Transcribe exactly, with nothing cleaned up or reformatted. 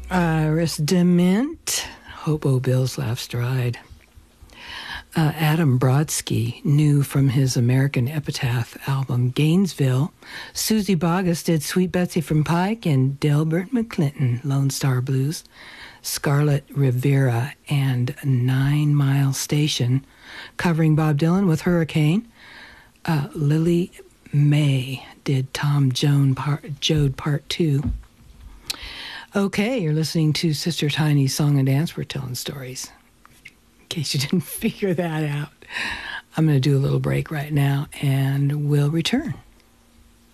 Iris DeMint, Hobo Bill's Last Stride. Uh, Adam Brodsky knew from his American Epitaph album Gainesville. Susie Boggess did Sweet Betsy from Pike, and Delbert McClinton, Lone Star Blues. Scarlett Rivera and Nine Mile Station, covering Bob Dylan with Hurricane. Uh, Lily May did Tom Joan part, Joad Part two. Okay, you're listening to Sister Tiny's Song and Dance. We're telling stories. In case you didn't figure that out. I'm going to do a little break right now, and we'll return.